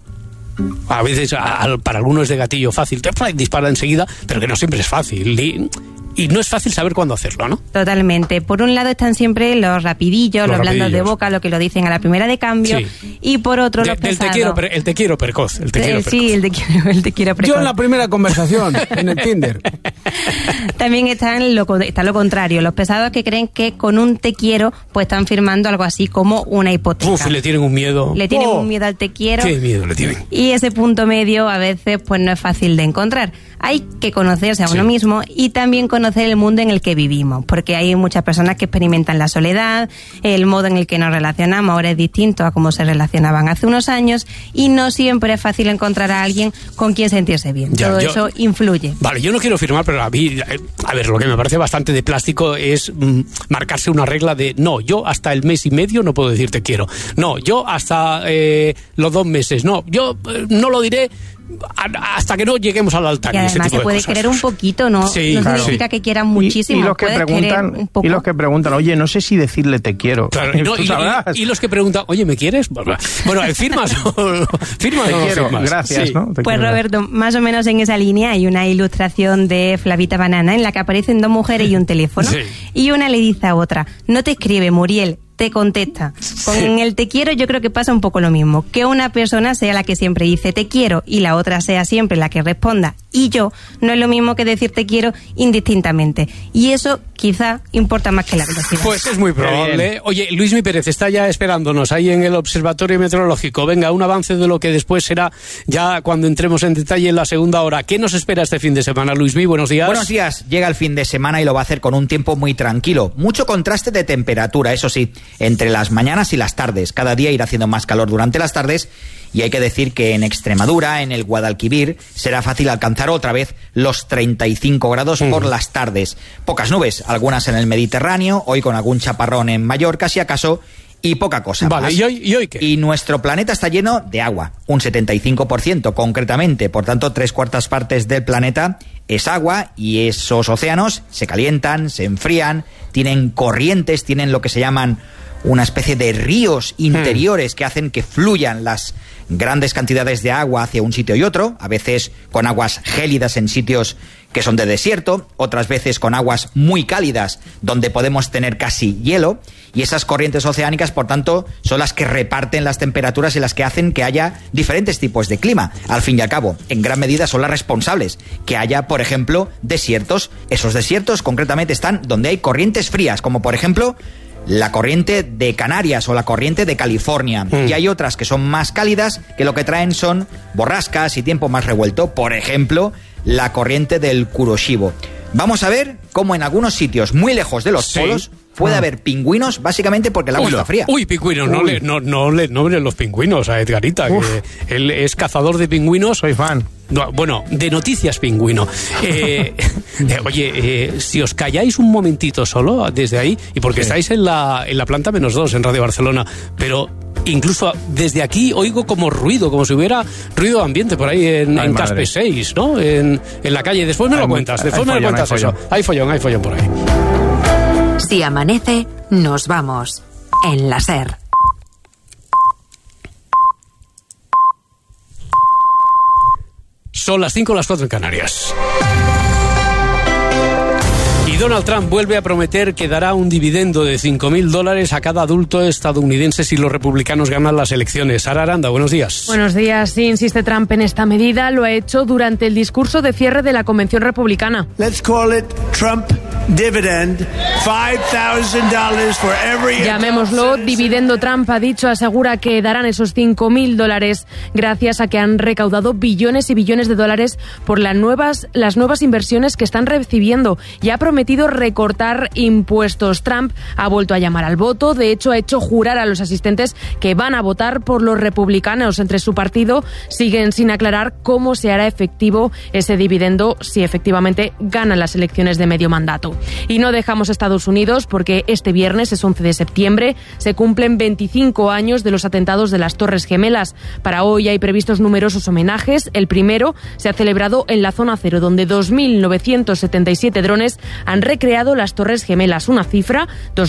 a veces para algunos es de gatillo fácil, te dispara enseguida, pero que no siempre es fácil. Y no es fácil saber cuándo hacerlo, ¿no? Totalmente. Por un lado están siempre los rapidillos, los blandos de boca, lo que lo dicen a la primera de cambio, y por otro los pesados. El te quiero precoz. Sí, el te quiero precoz. Yo en la primera conversación, en el Tinder. También está lo contrario, los pesados que creen que con un te quiero, pues están firmando algo así como una hipoteca. Uf, le tienen un miedo. Le tienen un miedo al te quiero. Qué miedo le tienen. Y ese punto medio a veces pues no es fácil de encontrar. Hay que conocerse a uno mismo y también conocer el mundo en el que vivimos, porque hay muchas personas que experimentan la soledad, el modo en el que nos relacionamos ahora es distinto a cómo se relacionaban hace unos años y no siempre es fácil encontrar a alguien con quien sentirse bien. Todo eso influye. Vale, yo no quiero firmar, pero a ver, lo que me parece bastante de plástico es marcarse una regla de no, yo hasta el mes y medio no puedo decir te quiero. No, yo hasta los 2 meses. No, yo no lo diré hasta que no lleguemos al altar. Y además se puede querer un poquito, ¿no? Sí, no significa que quieran muchísimo. Y los que preguntan, oye, no sé si decirle te quiero. Claro, y los que preguntan, oye, ¿me quieres? Bueno, ¿firmas o te quiero, firmas? Gracias, sí. ¿no? Pues Roberto, más o menos en esa línea hay una ilustración de Flavita Banana en la que aparecen 2 mujeres y un teléfono. Sí. Y una le dice a otra, no te escribe, Muriel, te contesta. Con el te quiero yo creo que pasa un poco lo mismo, que una persona sea la que siempre dice te quiero y la otra sea siempre la que responda y yo, no es lo mismo que decir te quiero indistintamente. Y eso quizá importa más que la velocidad. Pues es muy probable. Oye, Luismi Pérez está ya esperándonos ahí en el Observatorio Meteorológico. Venga, un avance de lo que después será ya cuando entremos en detalle en la segunda hora. ¿Qué nos espera este fin de semana, Luismi? Buenos días. Buenos días. Llega el fin de semana y lo va a hacer con un tiempo muy tranquilo. Mucho contraste de temperatura, eso sí, entre las mañanas y las tardes. Cada día irá haciendo más calor durante las tardes y hay que decir que en Extremadura, en el Guadalquivir, será fácil alcanzar otra vez los 35 grados por las tardes. Pocas nubes, algunas en el Mediterráneo, hoy con algún chaparrón en Mallorca, si acaso, y poca cosa vale, más. ¿Y hoy qué? Y nuestro planeta está lleno de agua, un 75% concretamente, por tanto 3/4 partes del planeta es agua, y esos océanos se calientan, se enfrían, tienen corrientes, tienen lo que se llaman una especie de ríos interiores que hacen que fluyan las grandes cantidades de agua hacia un sitio y otro, a veces con aguas gélidas en sitios que son de desierto, otras veces con aguas muy cálidas donde podemos tener casi hielo, y esas corrientes oceánicas, por tanto, son las que reparten las temperaturas y las que hacen que haya diferentes tipos de clima. Al fin y al cabo, en gran medida son las responsables que haya, por ejemplo, desiertos. Esos desiertos concretamente están donde hay corrientes frías, como por ejemplo la corriente de Canarias o la corriente de California. Y hay otras que son más cálidas, que lo que traen son borrascas y tiempo más revuelto. Por ejemplo, la corriente del Kuroshibo. Vamos a ver cómo en algunos sitios muy lejos de los polos puede haber pingüinos, básicamente porque el agua está fría. Pingüinos, no le nombren los pingüinos a Edgarita, que él es cazador de pingüinos. Soy fan. No, bueno, de noticias pingüino. Oye, si os calláis un momentito solo desde ahí, y porque estáis en la planta -2 en Radio Barcelona, pero incluso desde aquí oigo como ruido, como si hubiera ruido de ambiente por ahí en Caspe 6, ¿no? En la calle. Después me lo cuentas, eso. Hay follón por ahí. Si amanece, nos vamos. En la SER. Son las 5, las 4 en Canarias. Y Donald Trump vuelve a prometer que dará un dividendo de $5.000 a cada adulto estadounidense si los republicanos ganan las elecciones. Sara Aranda, buenos días. Buenos días. Sí, insiste Trump en esta medida. Lo ha hecho durante el discurso de cierre de la convención republicana. Let's call it Trump dividend. $5,000 for every... Llamémoslo dividendo Trump, ha dicho. Asegura que darán esos $5.000 gracias a que han recaudado billones y billones de dólares por las nuevas inversiones que están recibiendo, y ha prometido recortar impuestos. Trump ha vuelto a llamar al voto. De hecho, ha hecho jurar a los asistentes que van a votar por los republicanos. Entre su partido siguen sin aclarar cómo se hará efectivo ese dividendo si efectivamente ganan las elecciones de medio mandato. Y no dejamos Estados Unidos, porque este viernes, es 11 de septiembre, se cumplen 25 años de los atentados de las Torres Gemelas. Para hoy hay previstos numerosos homenajes. El primero se ha celebrado en la Zona Cero, donde 2.977 drones han recreado las Torres Gemelas, una cifra,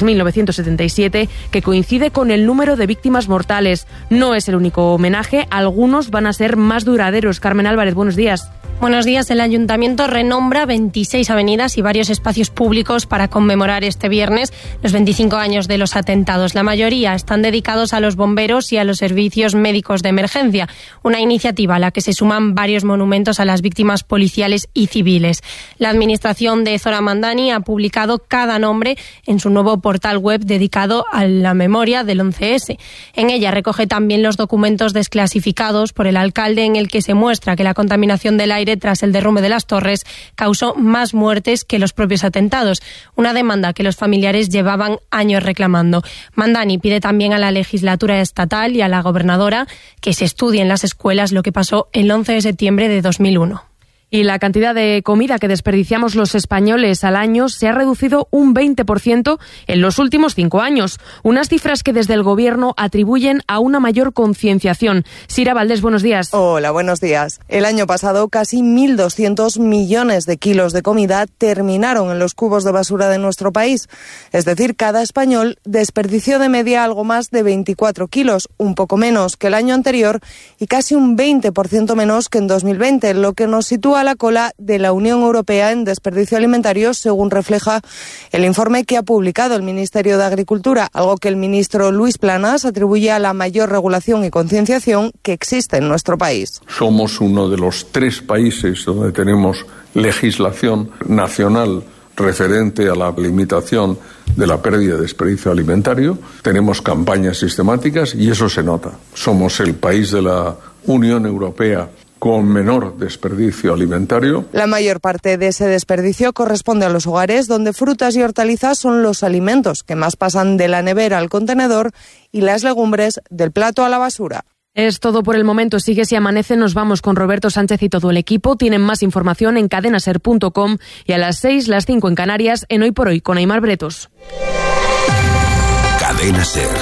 2.977, que coincide con el número de víctimas mortales. No es el único homenaje, algunos van a ser más duraderos. Carmen Álvarez, buenos días. Buenos días. El Ayuntamiento renombra 26 avenidas y varios espacios públicos para conmemorar este viernes los 25 años de los atentados. La mayoría están dedicados a los bomberos y a los servicios médicos de emergencia, una iniciativa a la que se suman varios monumentos a las víctimas policiales y civiles. La Administración de Zoran Mandani ha publicado cada nombre en su nuevo portal web dedicado a la memoria del 11S. En ella recoge también los documentos desclasificados por el alcalde, en el que se muestra que la contaminación del aire tras el derrumbe de las torres causó más muertes que los propios atentados, una demanda que los familiares llevaban años reclamando. Mandani pide también a la legislatura estatal y a la gobernadora que se estudie en las escuelas lo que pasó el 11 de septiembre de 2001. Y la cantidad de comida que desperdiciamos los españoles al año se ha reducido un 20% en los últimos 5 años. Unas cifras que desde el Gobierno atribuyen a una mayor concienciación. Sira Valdés, buenos días. Hola, buenos días. El año pasado, casi 1.200 millones de kilos de comida terminaron en los cubos de basura de nuestro país. Es decir, cada español desperdició de media algo más de 24 kilos, un poco menos que el año anterior y casi un 20% menos que en 2020, lo que nos sitúa a la cola de la Unión Europea en desperdicio alimentario, según refleja el informe que ha publicado el Ministerio de Agricultura, algo que el ministro Luis Planas atribuye a la mayor regulación y concienciación que existe en nuestro país. Somos uno de los 3 países donde tenemos legislación nacional referente a la limitación de la pérdida de desperdicio alimentario. Tenemos campañas sistemáticas y eso se nota. Somos el país de la Unión Europea con menor desperdicio alimentario. La mayor parte de ese desperdicio corresponde a los hogares, donde frutas y hortalizas son los alimentos que más pasan de la nevera al contenedor y las legumbres del plato a la basura. Es todo por el momento. Sigue Si Amanece. Nos vamos con Roberto Sánchez y todo el equipo. Tienen más información en cadenaser.com y a las 6, las 5 en Canarias, en Hoy por Hoy, con Aimar Bretos. Cadena Ser.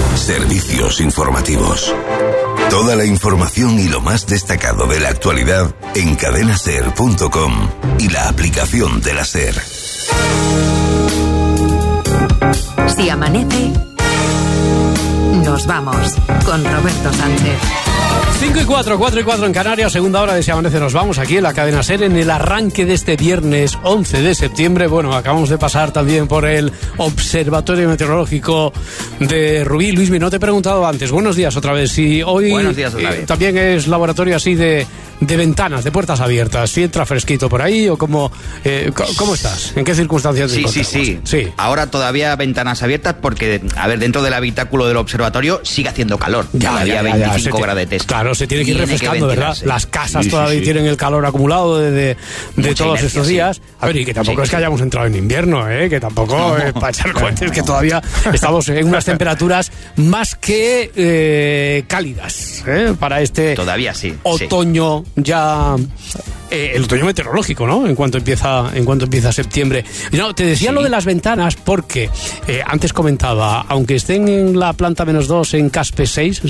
Servicios informativos. Toda la información y lo más destacado de la actualidad en cadenaser.com y la aplicación de la SER. Si amanece, nos vamos con Roberto Sánchez. 5 y 4, 4 y 4 en Canarias, segunda hora de Si Amanece Nos Vamos, aquí en la cadena SER, en el arranque de este viernes 11 de septiembre. Bueno, acabamos de pasar también por el Observatorio Meteorológico de Rubí. Luismi, no te he preguntado antes, buenos días otra vez. Si hoy buenos días, también es laboratorio así de ventanas, de puertas abiertas, si entra fresquito por ahí o cómo estás, en qué circunstancias te encontramos. Sí. Ahora todavía ventanas abiertas porque, a ver, dentro del habitáculo del observatorio sigue haciendo calor, todavía 25 gradetes. Claro, se tiene que ir refrescando, ¿verdad? Las casas todavía tienen el calor acumulado de todos estos días. A ver, y que tampoco es que hayamos entrado en invierno, que tampoco para echar cohetes, que todavía estamos en unas temperaturas más que cálidas, para este todavía otoño ya... el otoño meteorológico, ¿no? En cuanto empieza septiembre. No, te decía lo de las ventanas porque antes comentaba, aunque estén en la planta -2 en CASP 6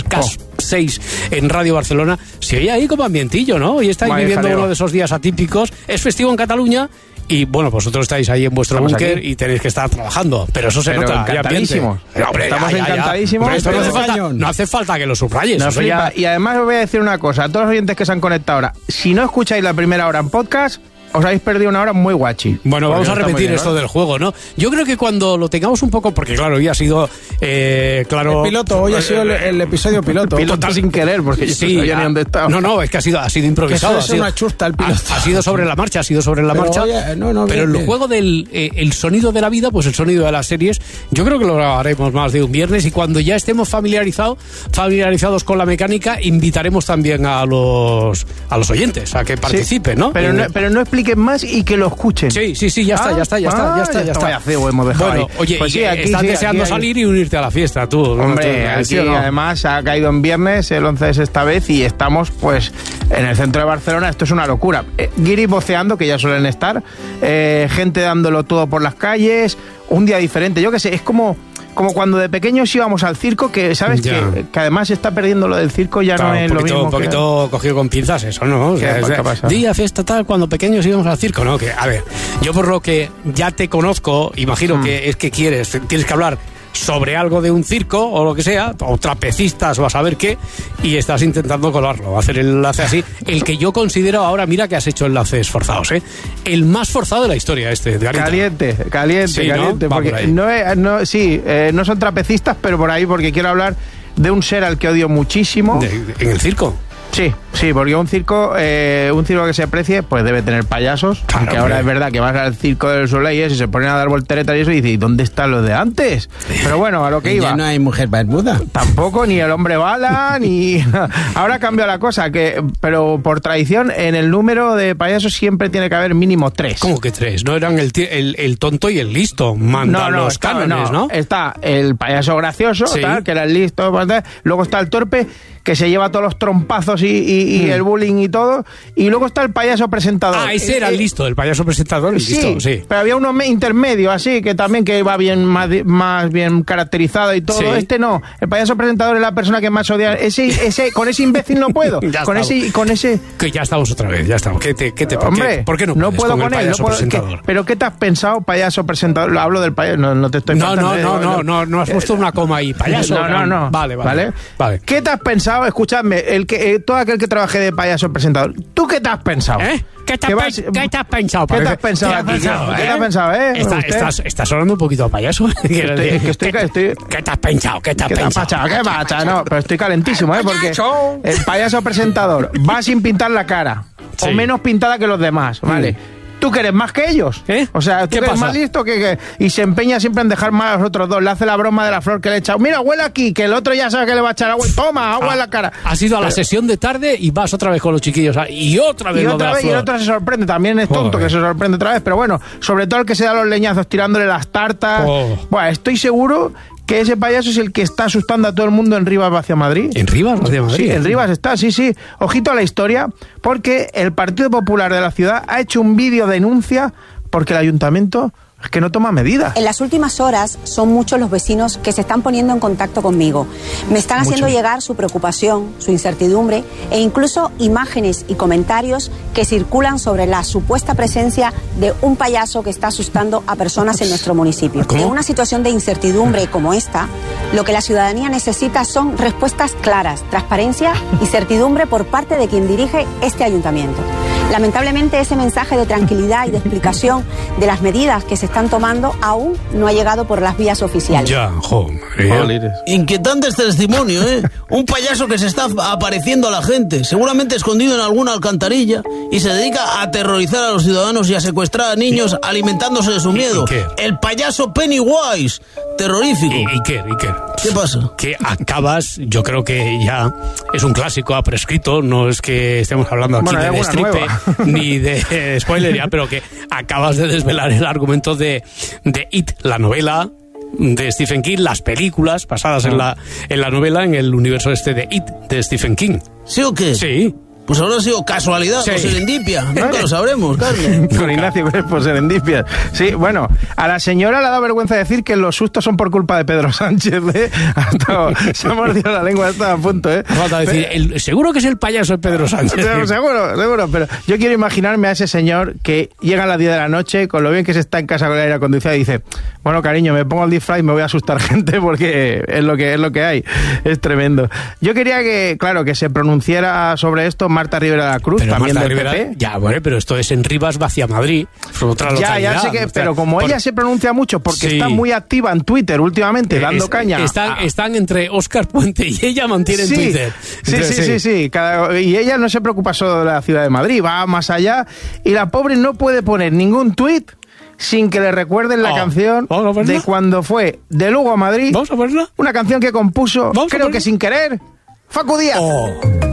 en Radio Barcelona, se oye ahí como ambientillo, ¿no? Y estáis viviendo uno de esos días atípicos. Es festivo en Cataluña. Y bueno, vosotros estáis ahí en vuestro búnker y tenéis que estar trabajando. Pero eso se nota. Encantadísimos. Estamos encantadísimos. Esto no hace falta que lo subrayes. Y además os voy a decir una cosa. A todos los oyentes que se han conectado ahora, si no escucháis la primera hora en podcast, os habéis perdido una hora muy guachi. Bueno, vamos a repetir esto del juego, ¿no? Yo creo que cuando lo tengamos un poco, porque claro, hoy ha sido el piloto, hoy ha sido el episodio piloto. Piloto sin querer, porque yo no sabía ni dónde estaba. No, es que ha sido improvisado. Eso es una chusta el piloto. Ha sido sobre la marcha, pero el juego del el sonido de la vida, pues el sonido de las series, yo creo que lo haremos más de un viernes, y cuando ya estemos familiarizados con la mecánica, invitaremos también a los oyentes a que participen, ¿no? Pero no expliquen más y que lo escuchen. Sí, ya está. Vaya cebo hemos dejado ahí. Oye, pues estás deseando salir y unirte a la fiesta, tú. Hombre, aquí además ha caído en viernes, el 11 es esta vez, y estamos pues en el centro de Barcelona. Esto es una locura. Guiris voceando, que ya suelen estar, gente dándolo todo por las calles, un día diferente. Yo qué sé, es como cuando de pequeños íbamos al circo, que sabes que además se está perdiendo lo del circo, ya no es lo mismo. Un poquito cogido con pinzas eso, ¿no? ¿Qué pasa? Día, fiesta, tal, cuando pequeños íbamos al circo, ¿no? Que, a ver, yo por lo que ya te conozco, imagino que es que tienes que hablar sobre algo de un circo o lo que sea, o trapecistas o a saber qué, y estás intentando colarlo, hacer el enlace así, el que yo considero ahora, mira que has hecho enlaces forzados, el más forzado de la historia de Caliente, sí, porque no son trapecistas, pero por ahí, porque quiero hablar de un ser al que odio muchísimo. ¿En el circo? Sí, porque un circo que se aprecie, pues debe tener payasos. Claro, aunque ahora es verdad que vas al circo del Soleil y se ponen a dar volteretas y eso, y dices, ¿y dónde están los de antes? Pero bueno, a lo que iba. Ya no hay mujer barbuda. Tampoco, ni el hombre bala, ni... Ahora cambia la cosa, pero por tradición, en el número de payasos siempre tiene que haber mínimo 3. ¿Cómo que 3? ¿No eran el tonto y el listo? Mandan los cánones, ¿no? Está el payaso gracioso, tal, que era el listo, luego está el torpe, que se lleva todos los trompazos y el bullying y todo, y luego está el payaso presentador. Ese era el listo, el payaso presentador, el listo, sí. Pero había uno intermedio, así, que también que va bien más bien caracterizado y todo. Este no, el payaso presentador es la persona que más odia. Con ese imbécil no puedo. con ese... Que ya estamos otra vez, ya estamos. Hombre, ¿por qué no puedo con él? ¿Pero qué te has pensado, payaso presentador? Hablo del payaso, no te estoy pensando. No has puesto una coma ahí, payaso. No. Vale. ¿Qué te has pensado? Escuchadme, todo aquel que trabaje de payaso presentador, ¿tú qué te has pensado? ¿Qué te has pensado? ¿Qué te has pensado aquí? ¿Qué te has pensado, Estás hablando un poquito a payaso. ¿Qué te has pensado? ¿Qué pasa? No, pero estoy calentísimo, porque el payaso presentador va sin pintar la cara, o menos pintada que los demás, ¿vale? ¿Tú que eres más que ellos? O sea, tú eres más listo y se empeña siempre en dejar mal a los otros dos. Le hace la broma de la flor que le echa. Mira, huele aquí, que el otro ya sabe que le va a echar agua. Toma, agua en la cara. Has ido a la sesión de tarde y vas otra vez con los chiquillos. Y otra vez. Y el otro se sorprende. También es tonto que se sorprende otra vez. Pero bueno, sobre todo el que se da los leñazos tirándole las tartas. Bueno, estoy seguro que ese payaso es el que está asustando a todo el mundo en Rivas hacia Madrid. ¿En Rivas hacia Madrid? Sí, en Rivas está, sí. Ojito a la historia, porque el Partido Popular de la ciudad ha hecho un vídeo denuncia porque el ayuntamiento Es que no toma medidas. En las últimas horas son muchos los vecinos que se están poniendo en contacto conmigo. Me están haciendo llegar su preocupación, su incertidumbre e incluso imágenes y comentarios que circulan sobre la supuesta presencia de un payaso que está asustando a personas en nuestro municipio. ¿Cómo? En una situación de incertidumbre como esta, lo que la ciudadanía necesita son respuestas claras, transparencia y certidumbre por parte de quien dirige este ayuntamiento. Lamentablemente, ese mensaje de tranquilidad y de explicación de las medidas que se están tomando aún no ha llegado por las vías oficiales. Ya, joder. Inquietantes testimonio, ¿eh? Un payaso que se está apareciendo a la gente, seguramente escondido en alguna alcantarilla, y se dedica a aterrorizar a los ciudadanos y a secuestrar a niños alimentándose de su miedo. El payaso Pennywise, terrorífico. Iker. ¿Qué pasa? Que acabas, yo creo que ya es un clásico, ha prescrito, no es que estemos hablando aquí de destripe ni de spoiler ya, pero que acabas de desvelar el argumento de It, la novela de Stephen King, las películas basadas en la novela, en el universo de It de Stephen King. ¿Sí o qué? Sí. Pues habrá sido casualidad o serendipia. Nunca lo sabremos, Carmen. Con Ignacio Crespo, serendipia. Sí, bueno, a la señora le ha dado vergüenza decir que los sustos son por culpa de Pedro Sánchez, ¿eh? Se ha mordido la lengua, está a punto, ¿eh? Falta decir, seguro que es el payaso de Pedro Sánchez. Seguro, pero yo quiero imaginarme a ese señor que llega a las 10 de la noche, con lo bien que se está en casa con el aire acondicionado, y dice, bueno, cariño, me pongo el disfraz y me voy a asustar gente porque es lo que hay. Es tremendo. Yo quería que se pronunciara sobre esto Marta Rivera de la Cruz, pero también del PP. Ya, bueno, pero esto es en Rivas Vacia Madrid, otra localidad. Ya sé que, pero como ella se pronuncia mucho porque está muy activa en Twitter últimamente, dando caña. Están entre Óscar Puente y ella mantienen Twitter. Sí. Y ella no se preocupa solo de la ciudad de Madrid, va más allá, y la pobre no puede poner ningún tuit sin que le recuerden la canción de cuando fue de Lugo a Madrid. ¿Vamos a verla? Una canción que compuso, creo que sin querer, Facu Díaz.